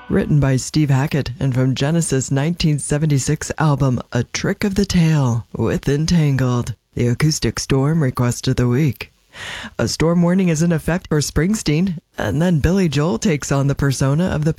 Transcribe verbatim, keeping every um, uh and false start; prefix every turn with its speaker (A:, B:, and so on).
A: Written by Steve Hackett and from Genesis' nineteen seventy-six album A Trick of the Tail with Entangled, the acoustic storm request of the week. A storm warning is in effect for Springsteen, and then Billy Joel takes on the persona of the